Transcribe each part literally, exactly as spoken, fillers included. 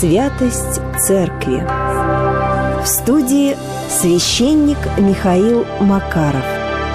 Святость Церкви. В студии священник Михаил Макаров.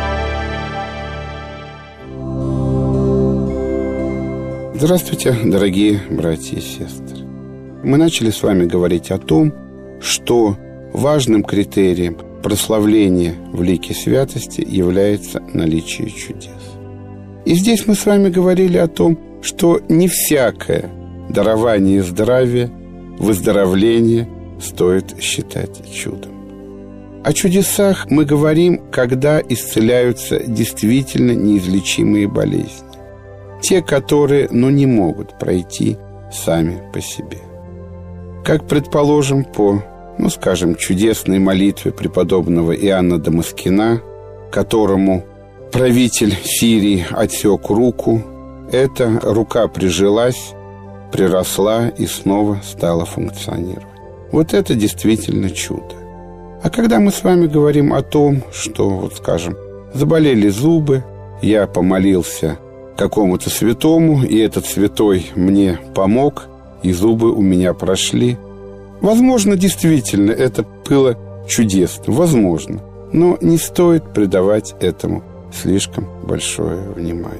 Здравствуйте, дорогие братья и сестры. Мы начали с вами говорить о том, что важным критерием прославления в лике святости является наличие чудес. И здесь мы с вами говорили о том, что не всякое дарование здравия, выздоровление стоит считать чудом. О чудесах мы говорим, когда исцеляются действительно неизлечимые болезни. Те, которые, ну, не могут пройти сами по себе. Как, предположим, по, ну, скажем, чудесной молитве преподобного Иоанна Дамаскина, которому правитель Сирии отсек руку, эта рука прижилась, приросла и снова стала функционировать. Вот это действительно чудо. А когда мы с вами говорим о том, что, вот скажем, заболели зубы, я помолился какому-то святому, и этот святой мне помог, и зубы у меня прошли. Возможно, действительно, это было чудесно, возможно, но не стоит придавать этому слишком большое внимание.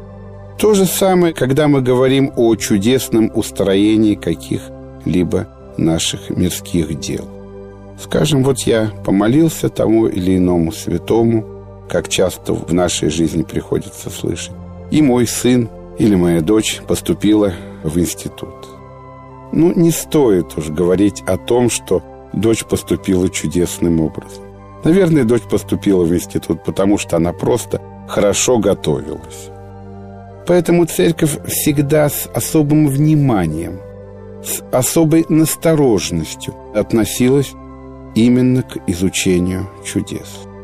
То же самое, когда мы говорим о чудесном устроении каких-либо наших мирских дел. Скажем, вот я помолился тому или иному святому, как часто в нашей жизни приходится слышать, и мой сын или моя дочь поступила в институт. Ну, не стоит уж говорить о том, что дочь поступила чудесным образом. Наверное, дочь поступила в институт, потому что она просто хорошо готовилась. Поэтому церковь всегда с особым вниманием, с особой настороженностью относилась именно к изучению чудес.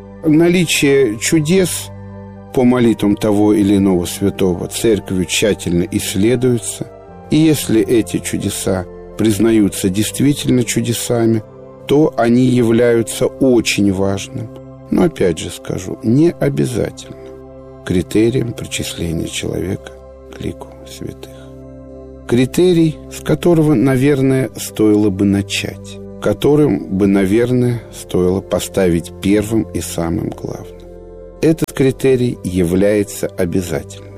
Наличие чудес по молитвам того или иного святого церковью тщательно исследуется, и если эти чудеса признаются действительно чудесами, то они являются очень важным, но, опять же скажу, не обязательным критерием причисления человека к лику святых. Критерий, с которого, наверное, стоило бы начать, которым бы, наверное, стоило поставить первым и самым главным. Этот критерий является обязательным.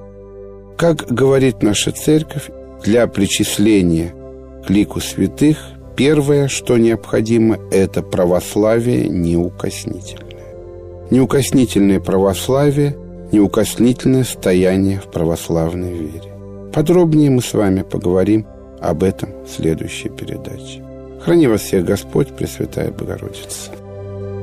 Как говорит наша церковь, для причисления к лику святых первое, что необходимо, это православие неукоснительное. Неукоснительное православие, неукоснительное стояние в православной вере. Подробнее мы с вами поговорим об этом в следующей передаче. Храни вас всех Господь, Пресвятая Богородица.